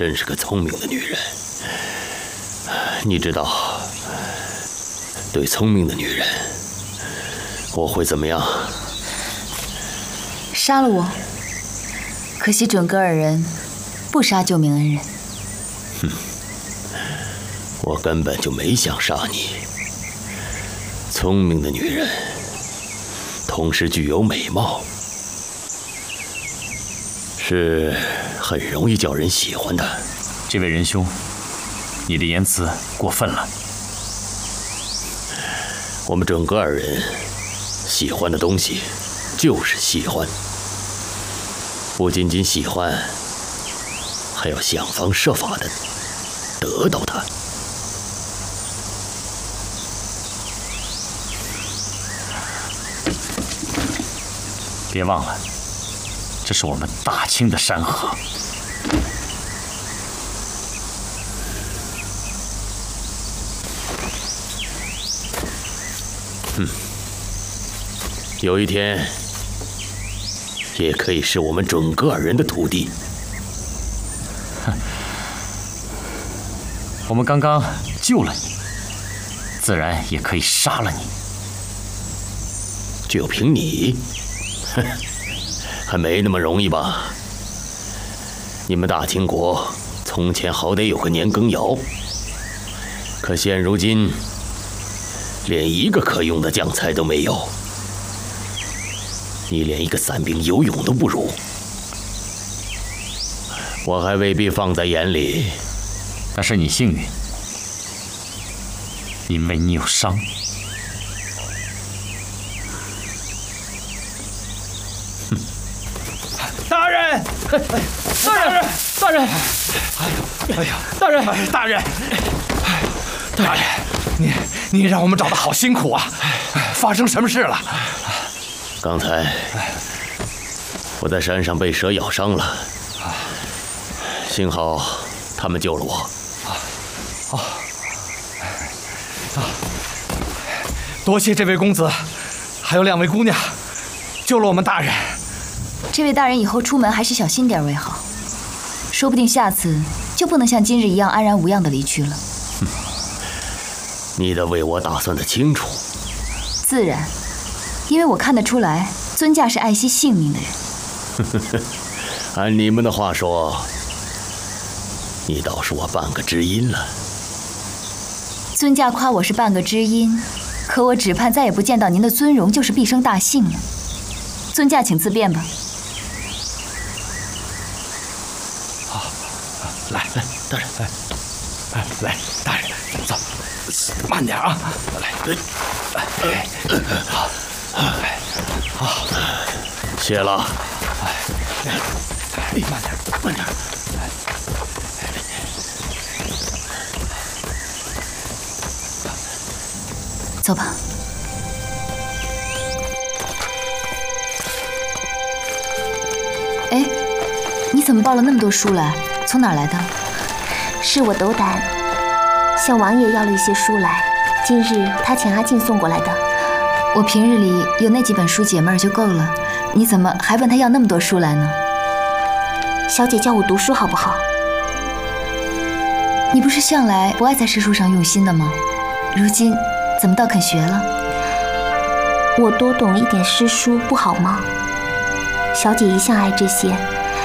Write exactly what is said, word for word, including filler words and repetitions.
真是个聪明的女人。你知道，对聪明的女人，我会怎么样？ 杀了我。可惜准格尔人不杀救命恩人。 哼，我根本就没想杀你。聪明的女人，同时具有美貌，是很容易叫人喜欢的。 这位仁兄，你的言辞过分了。 我们准格尔人喜欢的东西就是喜欢，不仅仅喜欢，还要想方设法的得到它。 别忘了，这是我们大清的山河。 嗯，有一天，也可以是我们准格尔人的土地。 我们刚刚救了你，自然也可以杀了你。 就凭你？哼，还没那么容易吧？你们大清国从前好歹有个年羹尧，可现如今连一个可用的将才都没有。你连一个散兵游勇都不如，我还未必放在眼里。 但是你幸运，因为你有伤。 大人，大人，大人，哎呦，哎呀，大人，大人，大人，你你让我们找的好辛苦啊！发生什么事了？ 刚才我在山上被蛇咬伤了，幸好他们救了我。 哦，啊，多谢这位公子，还有两位姑娘，救了我们大人。 这位大人以后出门还是小心点为好，说不定下次就不能像今日一样安然无恙地离去了。 哼，你得为我打算得清楚。 自然，因为我看得出来，尊驾是爱惜性命的人。 按你们的话说，你倒是我半个知音了。 尊驾夸我是半个知音，可我只盼再也不见到您的尊容，就是毕生大幸了。尊驾请自便吧。 来来，大人，来，哎，来，大人，走，慢点啊，来，来，好，哎，好， 谢了。 哎，慢点，慢点， 走吧。哎，你怎么抱了那么多书来？从哪儿来的？ 是我斗胆，向王爷要了一些书来，今日他请阿静送过来的。 我平日里有那几本书解闷儿就够了，你怎么还问他要那么多书来呢？ 小姐教我读书好不好？ 你不是向来不爱在诗书上用心的吗？如今怎么倒肯学了？ 我多懂一点诗书不好吗？小姐一向爱这些，